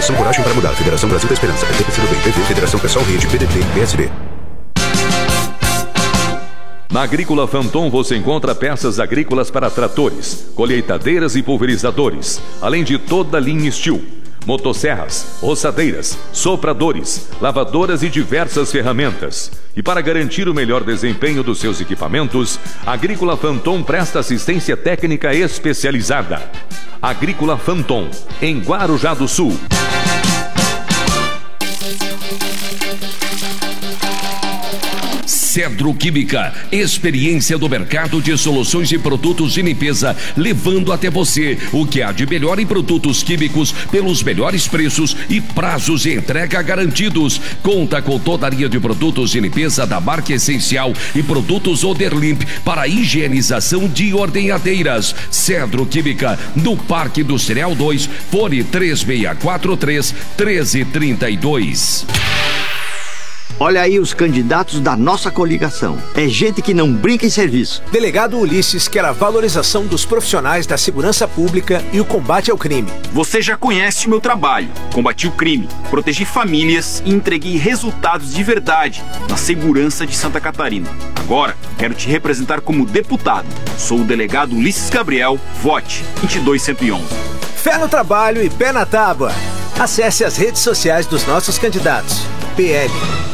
Federação Coragem para Mudar, Federação Brasil da Esperança, PT, PCdoB, PV, Federação Pessoal Rede, PDT e PSB. Na Agrícola Fanton você encontra peças agrícolas para tratores, colheitadeiras e pulverizadores, além de toda a linha Steel, motosserras, roçadeiras, sopradores, lavadoras e diversas ferramentas. E para garantir o melhor desempenho dos seus equipamentos, a Agrícola Fanton presta assistência técnica especializada. Agrícola Fanton, em Guarujá do Sul. Cedro Química, experiência do mercado de soluções e produtos de limpeza, levando até você o que há de melhor em produtos químicos pelos melhores preços e prazos de entrega garantidos. Conta com toda a linha de produtos de limpeza da marca Essencial e produtos Oderlimp para higienização de ordenhadeiras. Cedro Química, no Parque Industrial 2, fone 3643-1332. Olha aí os candidatos da nossa coligação. É gente que não brinca em serviço. Delegado Ulisses quer a valorização dos profissionais da segurança pública e o combate ao crime. Você já conhece o meu trabalho. Combati o crime, protegi famílias e entreguei resultados de verdade na segurança de Santa Catarina. Agora, quero te representar como deputado. Sou o delegado Ulisses Gabriel. Vote 22111. Fé no trabalho e pé na tábua. Acesse as redes sociais dos nossos candidatos. PL.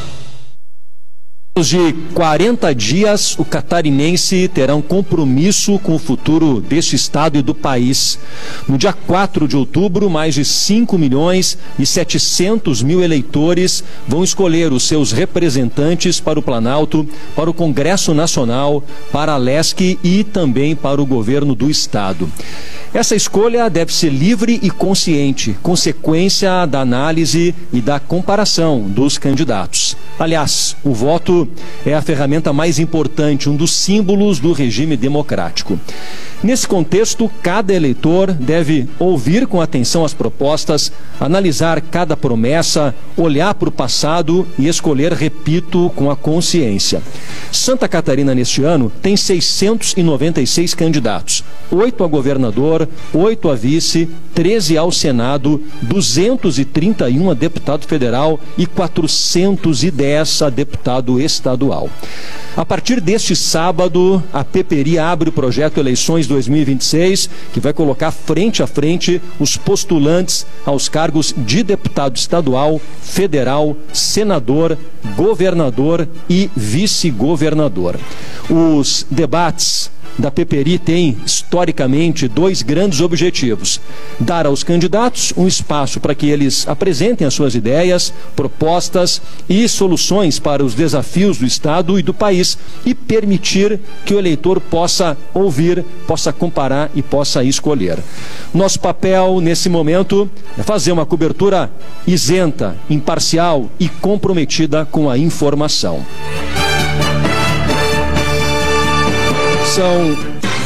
De 40 dias, o catarinense terá um compromisso com o futuro deste estado e do país. No dia 4 de outubro, mais de 5.700.000 eleitores vão escolher os seus representantes para o Planalto, para o Congresso Nacional, para a LESC e também para o governo do estado. Essa escolha deve ser livre e consciente, consequência da análise e da comparação dos candidatos. Aliás, o voto é a ferramenta mais importante, um dos símbolos do regime democrático. Nesse contexto, cada eleitor deve ouvir com atenção as propostas, analisar cada promessa, olhar para o passado e escolher, repito, com a consciência. Santa Catarina, neste ano, tem 696 candidatos, 8 a governador, 8 a vice, 13 ao Senado, 231 a deputado federal e 410 a deputado estadual. A partir deste sábado, a PPRI abre o projeto Eleições 2026, que vai colocar frente a frente os postulantes aos cargos de deputado estadual, federal, senador, governador e vice-governador. Os debates da PPRI tem, historicamente, dois grandes objetivos: dar aos candidatos um espaço para que eles apresentem as suas ideias, propostas e soluções para os desafios do Estado e do país e permitir que o eleitor possa ouvir, possa comparar e possa escolher. Nosso papel, nesse momento, é fazer uma cobertura isenta, imparcial e comprometida com a informação. São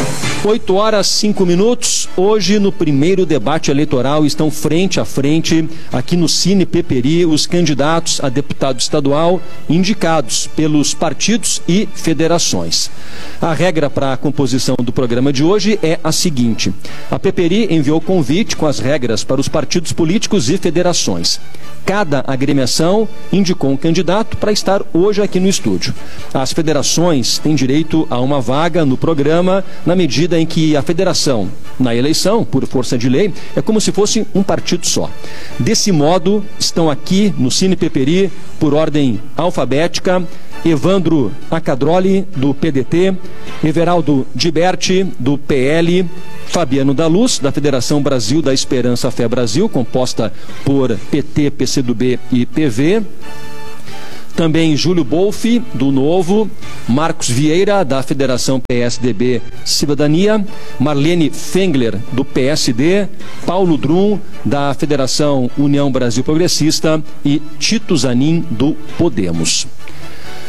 8h05. Hoje, no primeiro debate eleitoral, estão frente a frente, aqui no Cine PPRI, os candidatos a deputado estadual indicados pelos partidos e federações. A regra para a composição do programa de hoje é a seguinte: a PPRI enviou convite com as regras para os partidos políticos e federações. Cada agremiação indicou um candidato para estar hoje aqui no estúdio. As federações têm direito a uma vaga no programa na medida em que a federação, na eleição, por força de lei, é como se fosse um partido só. Desse modo, estão aqui no Cine PPRI, por ordem alfabética, Evandro Acadroli, do PDT, Everaldo Diberti, do PL, Fabiano da Luz, da Federação Brasil da Esperança Fé Brasil, composta por PT, PCdoB e PV. Também Júlio Bolfi, do Novo, Marcos Vieira, da Federação PSDB Cidadania, Marlene Fengler, do PSD, Paulo Drum, da Federação União Brasil Progressista e Tito Zanin, do Podemos.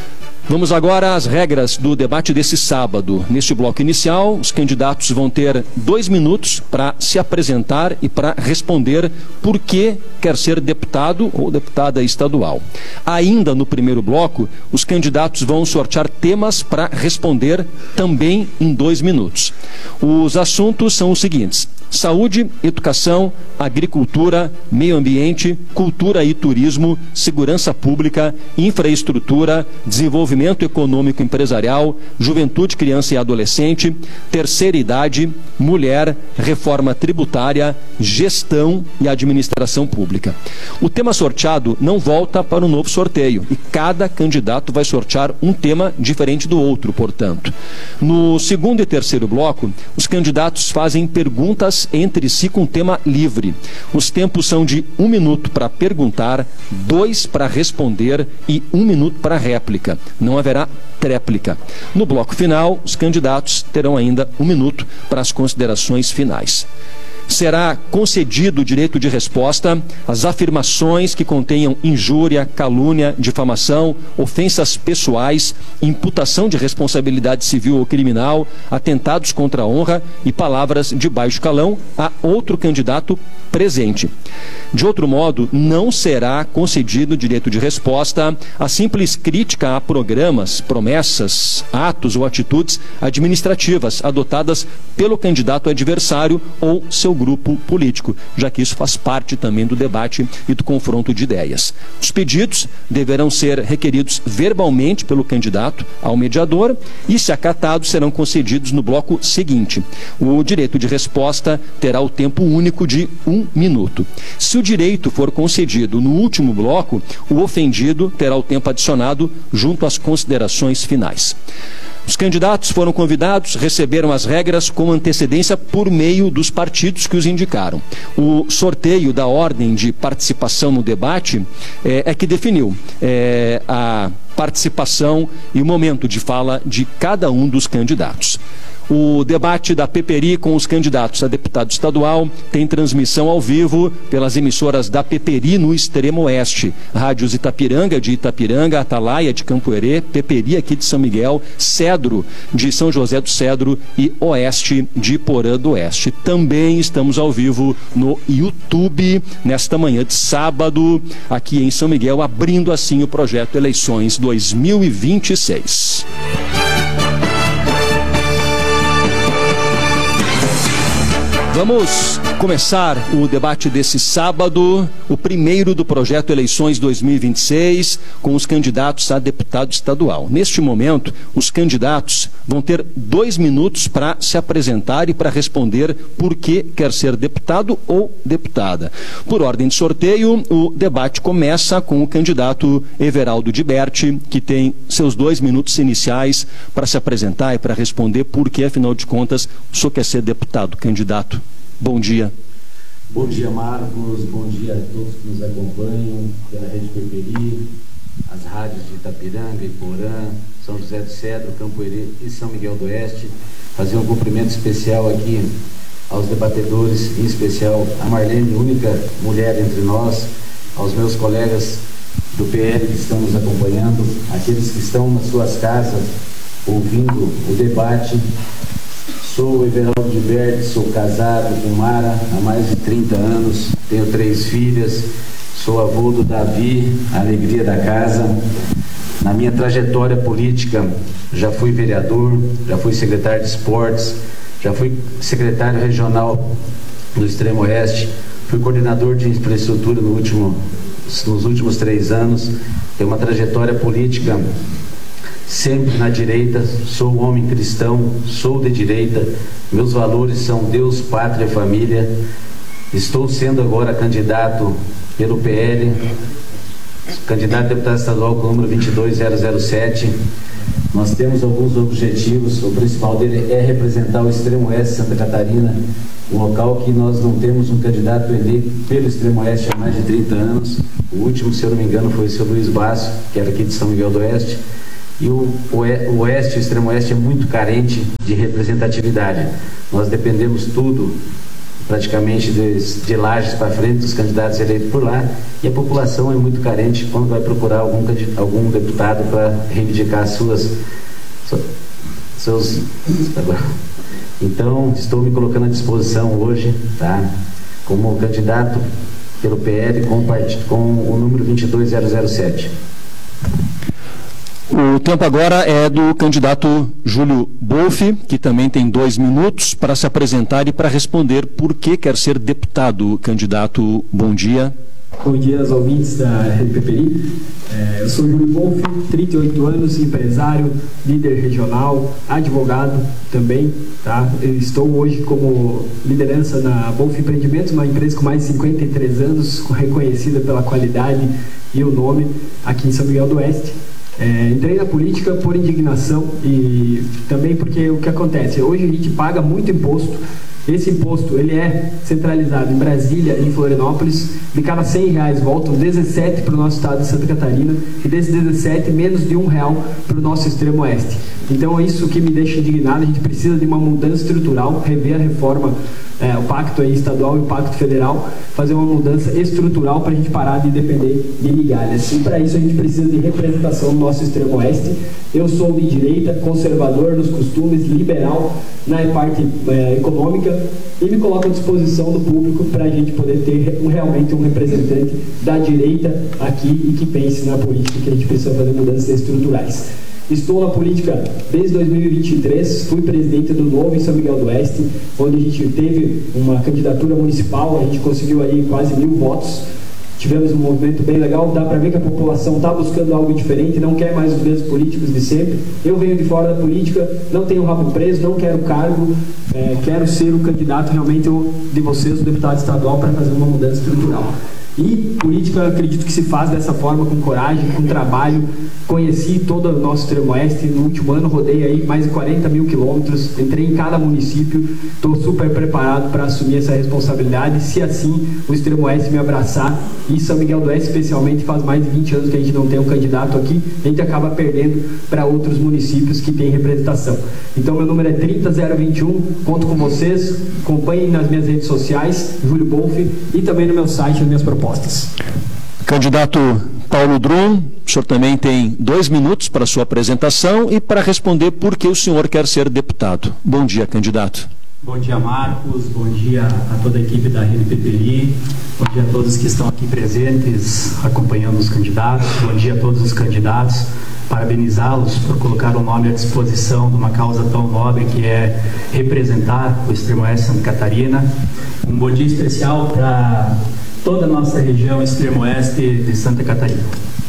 Vamos agora às regras do debate desse sábado. Neste bloco inicial, os candidatos vão ter 2 minutos para se apresentar e para responder por que quer ser deputado ou deputada estadual. Ainda no primeiro bloco, os candidatos vão sortear temas para responder também em 2 minutos. Os assuntos são os seguintes: saúde, educação, agricultura, meio ambiente, cultura e turismo, segurança pública, infraestrutura, desenvolvimento econômico empresarial, juventude, criança e adolescente, terceira idade, mulher, reforma tributária, gestão e administração pública. O tema sorteado não volta para o novo sorteio e cada candidato vai sortear um tema diferente do outro, portanto. No segundo e terceiro bloco, os candidatos fazem perguntas entre si com tema livre. Os tempos são de 1 minuto para perguntar, 2 para responder e 1 minuto para réplica. Não haverá tréplica. No bloco final, os candidatos terão ainda 1 minuto para as considerações finais. Será concedido o direito de resposta às afirmações que contenham injúria, calúnia, difamação, ofensas pessoais, imputação de responsabilidade civil ou criminal, atentados contra a honra e palavras de baixo calão a outro candidato presente. De outro modo, não será concedido direito de resposta a simples crítica a programas, promessas, atos ou atitudes administrativas adotadas pelo candidato adversário ou seu grupo político, já que isso faz parte também do debate e do confronto de ideias. Os pedidos deverão ser requeridos verbalmente pelo candidato ao mediador e, se acatados, serão concedidos no bloco seguinte. O direito de resposta terá o tempo único de 1 minuto. Se o direito for concedido no último bloco, o ofendido terá o tempo adicionado junto às considerações finais. Os candidatos foram convidados, receberam as regras com antecedência por meio dos partidos que os indicaram. O sorteio da ordem de participação no debate é que definiu a participação e o momento de fala de cada um dos candidatos. O debate da Peperi com os candidatos a deputado estadual tem transmissão ao vivo pelas emissoras da Peperi no Extremo Oeste, Rádios Itapiranga de Itapiranga, Atalaia de Campoerê, Peperi aqui de São Miguel, Cedro de São José do Cedro e Oeste de Porã do Oeste. Também estamos ao vivo no YouTube nesta manhã de sábado, aqui em São Miguel, abrindo assim o projeto Eleições 2026. Vamos começar o debate desse sábado, o primeiro do projeto Eleições 2026, com os candidatos a deputado estadual. Neste momento, os candidatos vão ter 2 minutos para se apresentar e para responder por que quer ser deputado ou deputada. Por ordem de sorteio, o debate começa com o candidato Everaldo de Berti, que tem seus 2 minutos iniciais para se apresentar e para responder por que, afinal de contas, o senhor quer ser deputado, candidato. Bom dia. Bom dia, Marcos. Bom dia a todos que nos acompanham pela Rede Peperi, as rádios de Itapiranga, Iporã, São José do Cedro, Campoerê e São Miguel do Oeste. Fazer um cumprimento especial aqui aos debatedores, em especial a Marlene, única mulher entre nós, aos meus colegas do PL que estão nos acompanhando, aqueles que estão nas suas casas ouvindo o debate. Sou o Everaldo de Berti, sou casado com Mara há mais de 30 anos, tenho 3 filhas, sou avô do Davi, a alegria da casa. Na minha trajetória política, já fui vereador, já fui secretário de esportes, já fui secretário regional do Extremo Oeste, fui coordenador de infraestrutura nos últimos 3 anos, tenho uma trajetória política sempre na direita, sou um homem cristão, sou de direita, meus valores são Deus, pátria, família. Estou sendo agora candidato pelo PL, candidato a deputado estadual com o número 22007. Nós temos alguns objetivos, o principal dele é representar o Extremo Oeste de Santa Catarina, um local que nós não temos um candidato eleito pelo Extremo Oeste há mais de 30 anos. O último, se eu não me engano, foi o seu Luiz Basso, que era aqui de São Miguel do Oeste. E o Extremo Oeste é muito carente de representatividade. Nós dependemos tudo praticamente de Lages para frente, dos candidatos eleitos por lá, e a população é muito carente quando vai procurar algum deputado para reivindicar seus. Então, estou me colocando à disposição hoje, tá? Como candidato pelo PL com o número 22007. O tempo agora é do candidato Júlio Bolfi, que também tem 2 minutos para se apresentar e para responder por que quer ser deputado. Candidato, bom dia. Bom dia aos ouvintes da RPPI. Eu sou Júlio Bolfi, 38 anos, empresário, líder regional, advogado também. Tá? Eu estou hoje como liderança na Bolfi Empreendimentos, uma empresa com mais de 53 anos, reconhecida pela qualidade e o nome aqui em São Miguel do Oeste. Entrei na política por indignação e também porque o que acontece? Hoje a gente paga muito imposto. Esse imposto ele é centralizado em Brasília e em Florianópolis. De cada R$100 voltam 17 para o nosso estado de Santa Catarina e desses 17, menos de R$1 para o nosso extremo oeste. Então é isso que me deixa indignado. A gente precisa de uma mudança estrutural, rever a reforma, o pacto aí estadual e o pacto federal, fazer uma mudança estrutural para a gente parar de depender de migalhas. E para isso a gente precisa de representação no nosso extremo oeste. Eu sou de direita, conservador nos costumes, liberal na parte econômica e me coloco à disposição do público para a gente poder ter realmente um representante da direita aqui e que pense na política, que a gente precisa fazer mudanças estruturais. Estou na política desde 2023, fui presidente do Novo em São Miguel do Oeste, onde a gente teve uma candidatura municipal, a gente conseguiu aí quase 1.000 votos. Tivemos um movimento bem legal, dá para ver que a população está buscando algo diferente, não quer mais os mesmos políticos de sempre. Eu venho de fora da política, não tenho rabo preso, não quero cargo, quero ser o candidato realmente de vocês, o deputado estadual, para fazer uma mudança estrutural. E política, acredito que se faz dessa forma, com coragem, com trabalho. Conheci todo o nosso extremo oeste, no último ano rodei aí mais de 40 mil quilômetros, entrei em cada município, estou super preparado para assumir essa responsabilidade, se assim o extremo oeste me abraçar. E São Miguel do Oeste especialmente, faz mais de 20 anos que a gente não tem um candidato aqui, a gente acaba perdendo para outros municípios que têm representação. Então meu número é 30021, conto com vocês, acompanhem nas minhas redes sociais, Júlio Bolfi, e também no meu site as minhas propostas. Candidato Paulo Drum, o senhor também tem 2 minutos para a sua apresentação e para responder por que o senhor quer ser deputado. Bom dia, candidato. Bom dia, Marcos. Bom dia a toda a equipe da RPPI. Bom dia a todos que estão aqui presentes acompanhando os candidatos. Bom dia a todos os candidatos. Parabenizá-los por colocar o nome à disposição de uma causa tão nobre que é representar o extremo oeste de Santa Catarina. Um bom dia especial para toda a nossa região extremo oeste de Santa Catarina.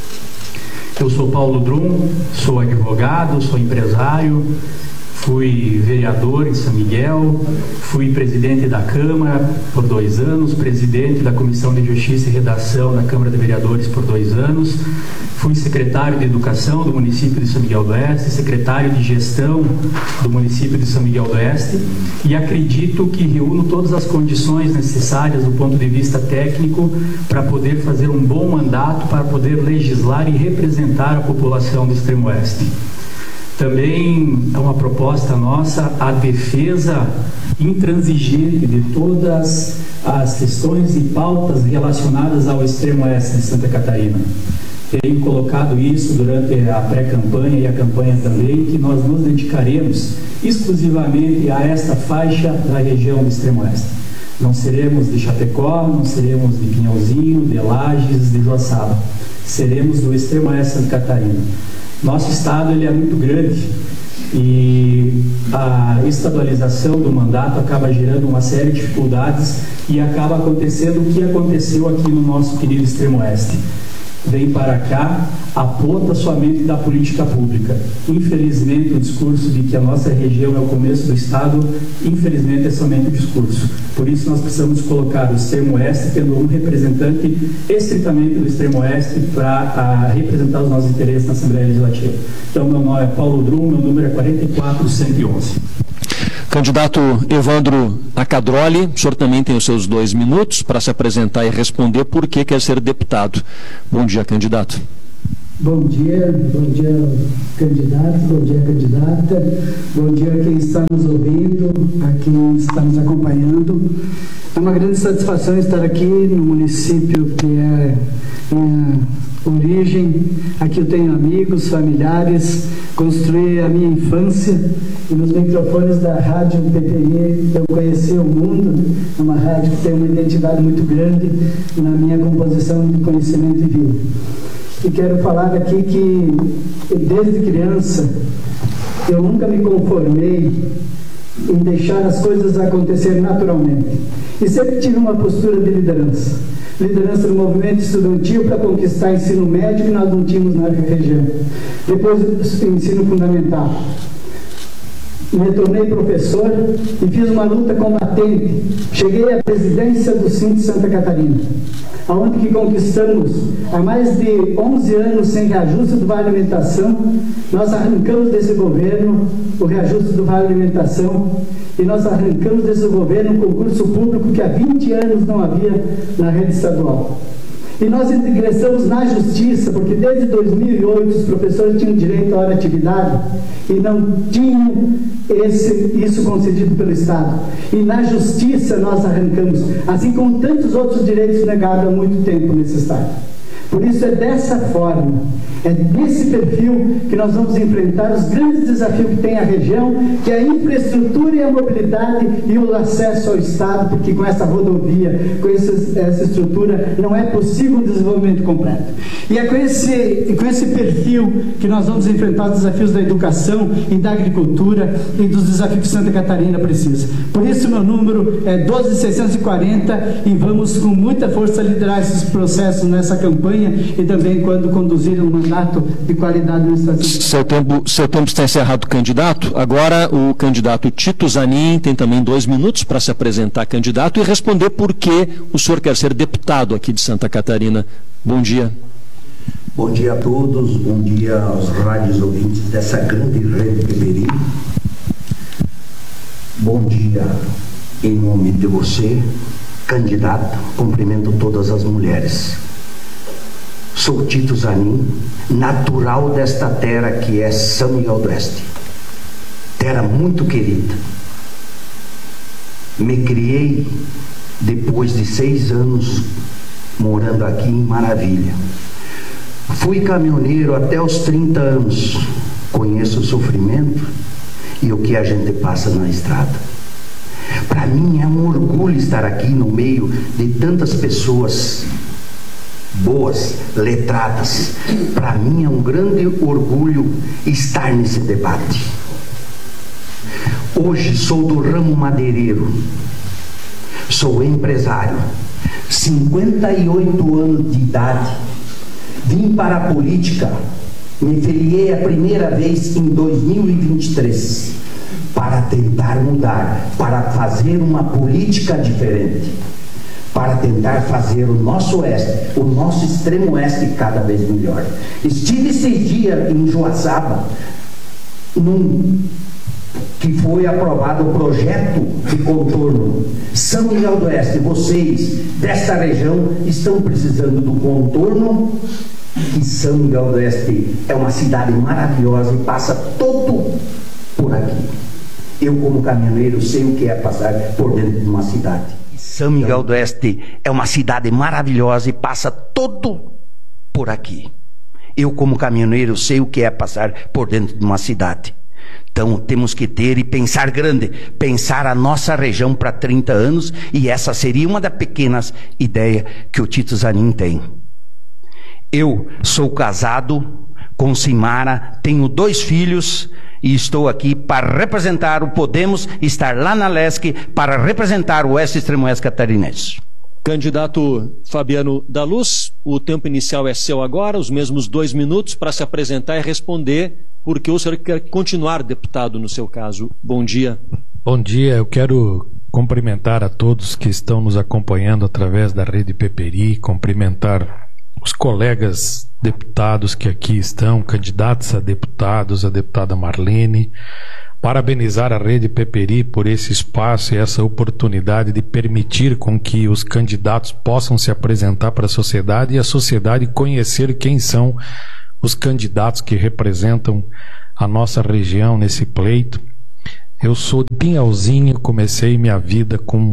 Eu sou Paulo Drum, sou advogado, sou empresário, fui vereador em São Miguel, fui presidente da Câmara por 2 anos, presidente da Comissão de Justiça e Redação da Câmara de Vereadores por 2 anos, fui secretário de Educação do município de São Miguel do Oeste, secretário de Gestão do município de São Miguel do Oeste, e acredito que reúno todas as condições necessárias do ponto de vista técnico para poder fazer um bom mandato, para poder legislar e representar a população do extremo oeste. Também é uma proposta nossa a defesa intransigente de todas as questões e pautas relacionadas ao extremo oeste de Santa Catarina. Tenho colocado isso durante a pré-campanha e a campanha também, que nós nos dedicaremos exclusivamente a esta faixa da região do extremo oeste. Não seremos de Chapecó, não seremos de Pinhalzinho, de Lages, de Joaçaba. Seremos do extremo oeste de Santa Catarina. Nosso estado ele é muito grande e a estadualização do mandato acaba gerando uma série de dificuldades e acaba acontecendo o que aconteceu aqui no nosso querido extremo oeste. Vem para cá a ponta somente da política pública. Infelizmente, o discurso de que a nossa região é o começo do estado, infelizmente é somente o discurso. Por isso nós precisamos colocar o extremo oeste tendo um representante estritamente do extremo oeste para representar os nossos interesses na Assembleia Legislativa. Então, meu nome é Paulo Drum, meu número é 44111. Candidato Evandro Acadroli, o senhor também tem os seus 2 minutos para se apresentar e responder por que quer ser deputado. Bom dia, candidato. Bom dia, candidato, bom dia, candidata, bom dia a quem está nos ouvindo, a quem está nos acompanhando. É uma grande satisfação estar aqui no município que é minha origem. Aqui eu tenho amigos, familiares, construí a minha infância e nos microfones da Rádio PPI eu conheci o mundo. É uma rádio que tem uma identidade muito grande na minha composição de conhecimento e vida. E quero falar aqui que desde criança eu nunca me conformei em deixar as coisas acontecerem naturalmente. E sempre tive uma postura de liderança. Liderança do movimento estudantil para conquistar ensino médio, que nós não tínhamos na região. Depois, ensino fundamental. Me tornei professor e fiz uma luta combatente. Cheguei à presidência do SIM de Santa Catarina, onde que conquistamos, há mais de 11 anos sem reajuste do Vale Alimentação, nós arrancamos desse governo o reajuste do Vale Alimentação e nós arrancamos desse governo um concurso público que há 20 anos não havia na rede estadual. E nós ingressamos na justiça, porque desde 2008 os professores tinham direito à hora de atividade e não tinham isso concedido pelo Estado. E na justiça nós arrancamos, assim como tantos outros direitos negados há muito tempo nesse Estado. Por isso é dessa forma, é desse perfil que nós vamos enfrentar os grandes desafios que tem a região, que é a infraestrutura e a mobilidade e o acesso ao Estado, porque com essa rodovia, com essa estrutura, não é possível um desenvolvimento completo. E é com esse perfil que nós vamos enfrentar os desafios da educação e da agricultura e dos desafios que Santa Catarina precisa. Por isso meu número é 12640 e vamos com muita força liderar esses processos nessa campanha e também quando conduzir um mandato de qualidade administrativa. Seu tempo está encerrado, candidato. Agora o candidato Tito Zanin tem também 2 minutos para se apresentar candidato e responder por que o senhor quer ser deputado aqui de Santa Catarina. Bom dia. Bom dia a todos, bom dia aos rádios ouvintes dessa grande rede PPI. Bom dia em nome de você, candidato, cumprimento todas as mulheres. Sou Tito Zanin, natural desta terra que é São Miguel do Oeste, terra muito querida. Me criei depois de 6 anos morando aqui em Maravilha. Fui caminhoneiro até os 30 anos, conheço o sofrimento e o que a gente passa na estrada. Para mim é um orgulho estar aqui no meio de tantas pessoas boas, letradas. Para mim é um grande orgulho estar nesse debate. Hoje sou do ramo madeireiro, sou empresário, 58 anos de idade, vim para a política, me filiei a primeira vez em 2023 para tentar mudar, para fazer uma política diferente, para tentar fazer o nosso oeste, o nosso extremo oeste cada vez melhor. Estive esses dias em Joaçaba, que foi aprovado o projeto de contorno. São Miguel do Oeste, vocês desta região estão precisando do contorno, que São Miguel do Oeste é uma cidade maravilhosa e passa todo por aqui. Eu, como caminhoneiro, sei o que é passar por dentro de uma cidade. São Miguel do Oeste é uma cidade maravilhosa e passa todo por aqui. Eu, como caminhoneiro, sei o que é passar por dentro de uma cidade. Então, temos que ter e pensar grande, pensar a nossa região para 30 anos, e essa seria uma das pequenas ideias que o Tito Zanin tem. Eu sou casado com Simara, tenho 2 filhos, e estou aqui para representar o Podemos, estar lá na LESC para representar o Oeste Extremo Oeste Catarinense. Candidato Fabiano da Luz, o tempo inicial é seu agora, os mesmos 2 minutos para se apresentar e responder por que o senhor quer continuar deputado no seu caso. Bom dia. Bom dia, eu quero cumprimentar a todos que estão nos acompanhando através da Rede PPI, cumprimentar os colegas deputados que aqui estão, candidatos a deputados, a deputada Marlene, parabenizar a Rede PPI por esse espaço e essa oportunidade de permitir com que os candidatos possam se apresentar para a sociedade e a sociedade conhecer quem são os candidatos que representam a nossa região nesse pleito. Eu sou de Pinhalzinho, comecei minha vida com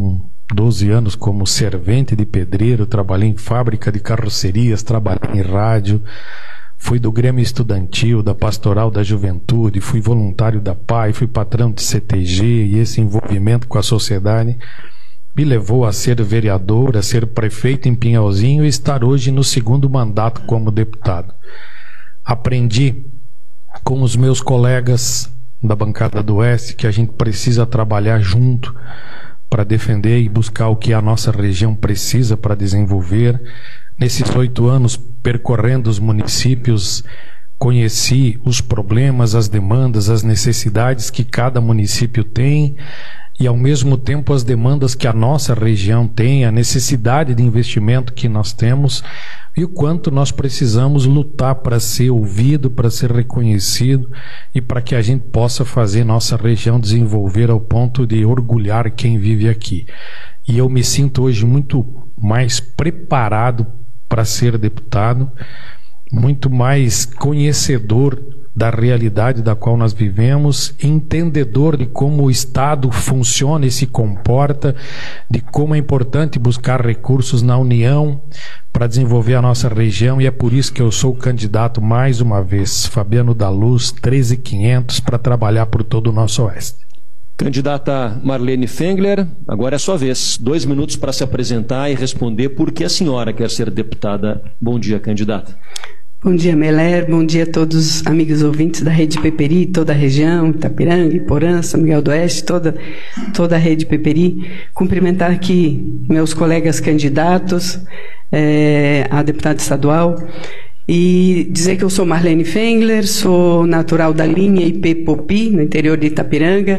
12 anos como servente de pedreiro, trabalhei em fábrica de carrocerias, trabalhei em rádio, fui do Grêmio Estudantil, da Pastoral da Juventude, fui voluntário da PAI, fui patrão de CTG, e esse envolvimento com a sociedade me levou a ser vereador, a ser prefeito em Pinhalzinho e estar hoje no 2º mandato como deputado. Aprendi com os meus colegas da bancada do Oeste que a gente precisa trabalhar junto para defender e buscar o que a nossa região precisa para desenvolver. Nesses 8 anos percorrendo os municípios, conheci os problemas, as demandas, as necessidades que cada município tem e ao mesmo tempo as demandas que a nossa região tem, a necessidade de investimento que nós temos e o quanto nós precisamos lutar para ser ouvido, para ser reconhecido e para que a gente possa fazer nossa região desenvolver ao ponto de orgulhar quem vive aqui. E eu me sinto hoje muito mais preparado para ser deputado, muito mais conhecedor da realidade da qual nós vivemos, entendedor de como o Estado funciona e se comporta, de como é importante buscar recursos na União para desenvolver a nossa região, e é por isso que eu sou candidato mais uma vez, Fabiano da Luz, 13500, para trabalhar por todo o nosso Oeste. Candidata Marlene Fengler, agora é a sua vez. 2 minutos para se apresentar e responder por que a senhora quer ser deputada. Bom dia, candidata. Bom dia, Meler. Bom dia a todos os amigos ouvintes da Rede Peperi, toda a região, Itapiranga, Iporã, São Miguel do Oeste, toda a Rede Peperi. Cumprimentar aqui meus colegas candidatos a deputada estadual e dizer que eu sou Marlene Fengler, sou natural da linha IP Popi, no interior de Itapiranga.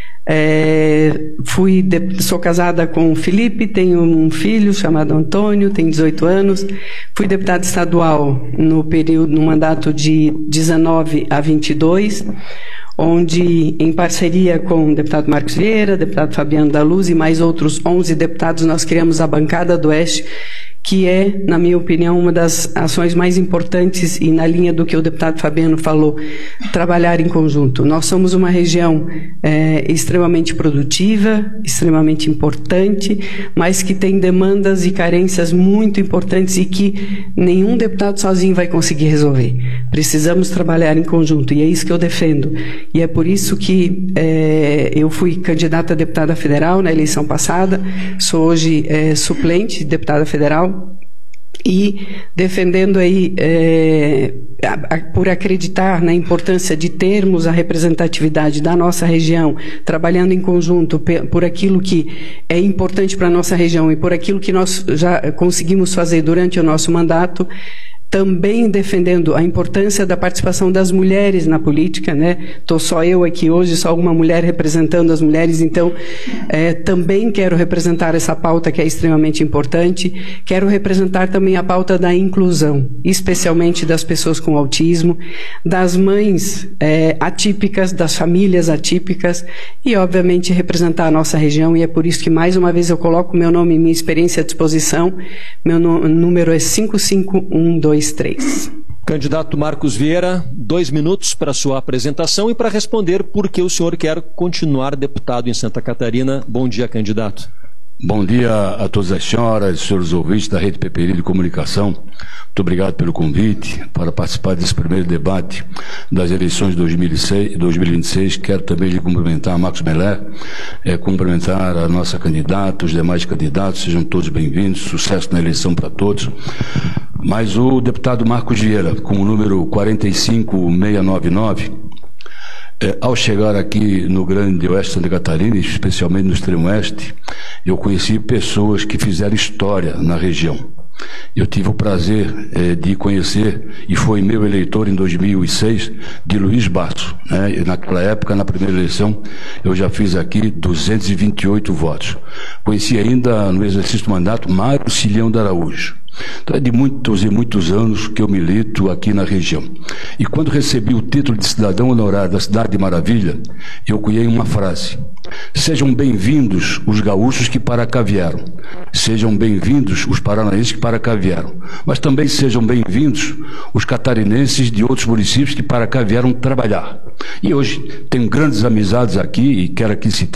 Sou casada com o Felipe, tenho um filho chamado Antônio, tem 18 anos. Fui deputada estadual no mandato de 19 a 22, onde, em parceria com o deputado Marcos Vieira, deputado Fabiano da Luz e mais outros 11 deputados, nós criamos a Bancada do Oeste, que é, na minha opinião, uma das ações mais importantes e na linha do que o deputado Fabiano falou, trabalhar em conjunto. Nós somos uma região extremamente produtiva, extremamente importante, mas que tem demandas e carências muito importantes e que nenhum deputado sozinho vai conseguir resolver. Precisamos trabalhar em conjunto e é isso que eu defendo. E é por isso que eu fui candidata a deputada federal na eleição passada, sou hoje suplente de deputada federal, e defendendo aí, por acreditar na importância de termos a representatividade da nossa região, trabalhando em conjunto por aquilo que é importante para a nossa região e por aquilo que nós já conseguimos fazer durante o nosso mandato, também defendendo a importância da participação das mulheres na política, né? Estou só eu aqui hoje, só uma mulher representando as mulheres, então também quero representar essa pauta que é extremamente importante. Quero representar também a pauta da inclusão, especialmente das pessoas com autismo, das mães atípicas, das famílias atípicas e, obviamente, representar a nossa região, e é por isso que, mais uma vez, eu coloco meu nome e minha experiência à disposição. Meu número é 55123. Candidato Marcos Vieira, 2 minutos para sua apresentação e para responder por que o senhor quer continuar deputado em Santa Catarina. Bom dia, candidato. Bom dia a todas as senhoras e senhores ouvintes da Rede Peperi de Comunicação. Muito obrigado pelo convite para participar desse primeiro debate das eleições de 2026. Quero também lhe cumprimentar, Marcos Meller, cumprimentar a nossa candidata, os demais candidatos, sejam todos bem-vindos, sucesso na eleição para todos. Mas o deputado Marcos Vieira, com o número 45699, ao chegar aqui no Grande Oeste de Santa Catarina, especialmente no extremo oeste, eu conheci pessoas que fizeram história na região. Eu tive o prazer de conhecer, e foi meu eleitor em 2006, de Luiz Basso, né? Naquela época, na primeira eleição, eu já fiz aqui 228 votos. Conheci ainda, no exercício do mandato, Mário Cilhão de Araújo. Então é de muitos e muitos anos que eu milito aqui na região. E quando recebi o título de cidadão honorário da Cidade de Maravilha, eu cunhei uma frase: sejam bem-vindos os gaúchos que para cá vieram, sejam bem-vindos os paranaenses que para cá vieram, mas também sejam bem-vindos os catarinenses de outros municípios que para cá vieram trabalhar. E hoje tenho grandes amizades aqui e quero aqui citar